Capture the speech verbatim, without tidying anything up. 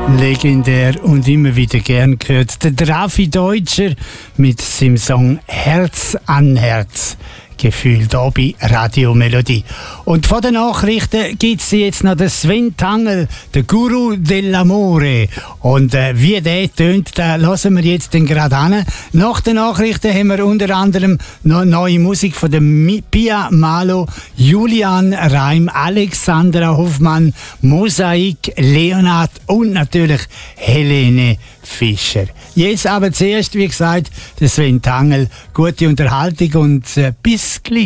Legendär und immer wieder gern gehört. Der Drafi Deutscher mit seinem Song Herz an Herz. Gefühl da bei Radio Melodie. Und vor den Nachrichten gibt es jetzt noch den Sven Tangl, der Guru dell'Amore. Und äh, wie der tönt, da lassen wir jetzt den gerade an. Nach den Nachrichten haben wir unter anderem noch neue Musik von dem Pia Malo, Julian Reim, Alexandra Hoffmann, Mosaik, Leonard und natürlich Helene Fischer. Jetzt aber zuerst, wie gesagt, der Sven Tangl. Gute Unterhaltung und äh, bis gleich.